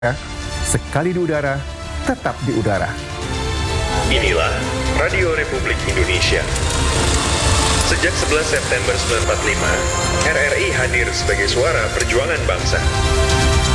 Sekali di udara, tetap di udara. Inilah Radio Republik Indonesia. Sejak 11 September 1945, RRI hadir sebagai suara perjuangan bangsa.